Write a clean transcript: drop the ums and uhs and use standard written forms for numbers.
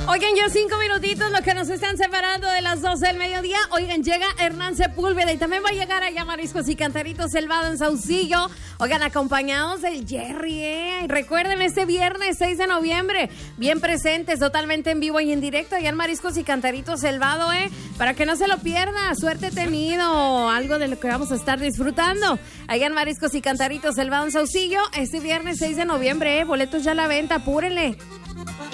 Oigan, ya 5 minutitos los que nos están separando de las 12 del mediodía. Oigan, llega Hernán Sepúlveda y también va a llegar allá Mariscos y Cantaritos Selvado en Saucillo. Oigan, acompañados del Jerry, Recuerden, este viernes 6 de noviembre, bien presentes, totalmente en vivo y en directo, allá en Mariscos y Cantaritos Selvado, para que no se lo pierda. Suerte tenido, algo de lo que vamos a estar disfrutando. Allá en Mariscos y Cantaritos Selvado en Saucillo, este viernes 6 de noviembre, boletos ya a la venta, apúrenle.